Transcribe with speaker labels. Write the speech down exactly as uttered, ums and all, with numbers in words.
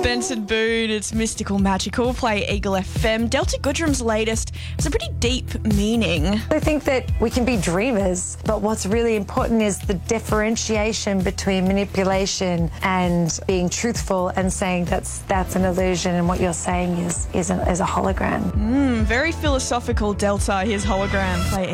Speaker 1: Benson Boone, it's mystical, magical. Play Eagle F M. Delta Goodrum's latest has a pretty deep meaning.
Speaker 2: I think that we can be dreamers, but what's really important is the differentiation between manipulation and being truthful and saying that's that's an illusion and what you're saying is is, an, is a hologram.
Speaker 1: Mm, very philosophical, Delta. Here's Hologram. Play